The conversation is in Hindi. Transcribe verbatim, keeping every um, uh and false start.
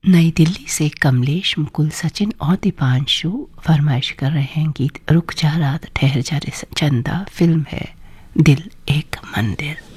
नई दिल्ली से कमलेश, मुकुल, सचिन और दीपांशु फरमाइश कर रहे हैं गीत रुक जा रात ठहर जा रे चंदा। फिल्म है दिल एक मंदिर।